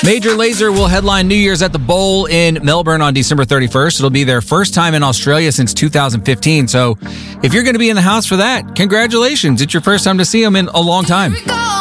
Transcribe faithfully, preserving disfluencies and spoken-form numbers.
Major Lazer will headline New Year's at the Bowl in Melbourne on December thirty-first. It'll be their first time in Australia since two thousand fifteen. So if you're going to be in the house for that, congratulations. It's your first time to see them in a long time.